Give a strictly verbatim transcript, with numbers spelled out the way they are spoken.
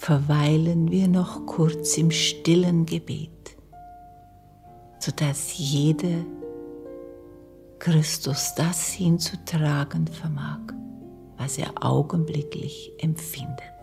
verweilen wir noch kurz im stillen Gebet, sodass jeder Christus das hinzutragen vermag, was er augenblicklich empfindet.